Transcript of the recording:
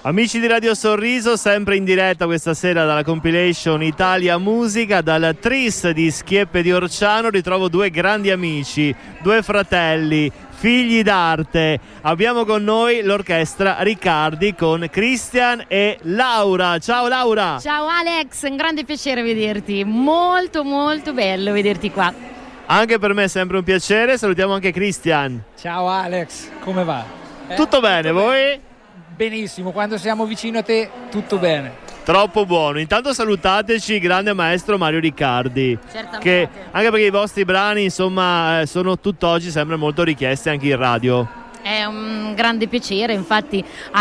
Amici di Radio Sorriso, sempre in diretta questa sera dalla compilation Italia Musica, dal Tris di Schieppe di Orciano ritrovo due grandi amici, due fratelli, figli d'arte. Abbiamo con noi l'orchestra Riccardi con Christian e Laura. Ciao Laura! Ciao Alex, un grande piacere vederti, molto molto bello vederti qua. Anche per me è sempre un piacere, salutiamo anche Christian. Ciao Alex, come va? Tutto bene, voi? Benissimo, quando siamo vicino a te tutto bene. Troppo buono. Intanto salutateci il grande maestro Mario Riccardi. Certamente. Che, anche perché i vostri brani insomma sono tutt'oggi sempre molto richiesti anche in radio. È un grande piacere, infatti